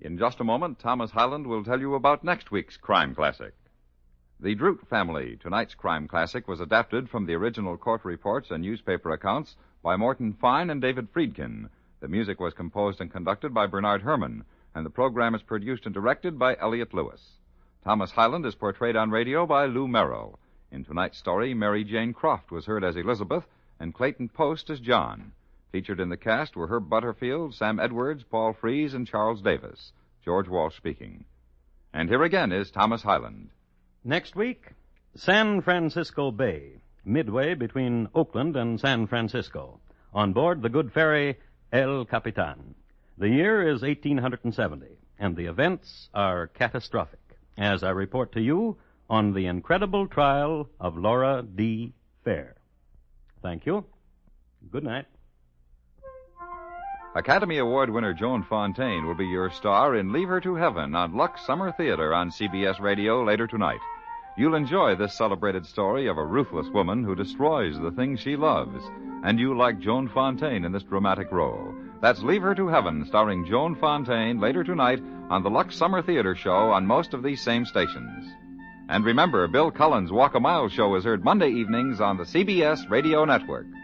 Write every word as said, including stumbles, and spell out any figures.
In just a moment, Thomas Hyland will tell you about next week's crime classic. The Droot Family, tonight's crime classic, was adapted from the original court reports and newspaper accounts by Morton Fine and David Friedkin. The music was composed and conducted by Bernard Herrmann, and the program is produced and directed by Elliott Lewis. Thomas Hyland is portrayed on radio by Lou Merrill. In tonight's story, Mary Jane Croft was heard as Elizabeth, and Clayton Post as John. Featured in the cast were Herb Butterfield, Sam Edwards, Paul Frees, and Charles Davis. George Walsh speaking. And here again is Thomas Hyland. Next week, San Francisco Bay, midway between Oakland and San Francisco. On board the good ferry El Capitan. The year is eighteen seventy, and the events are catastrophic, as I report to you on the incredible trial of Laura D. Fair. Thank you. Good night. Academy Award winner Joan Fontaine will be your star in Leave Her to Heaven on Lux Summer Theater on C B S Radio later tonight. You'll enjoy this celebrated story of a ruthless woman who destroys the things she loves, and you like Joan Fontaine in this dramatic role. That's Leave Her to Heaven, starring Joan Fontaine, later tonight on the Lux Summer Theater show on most of these same stations. And remember, Bill Cullen's Walk a Mile show is heard Monday evenings on the C B S Radio Network.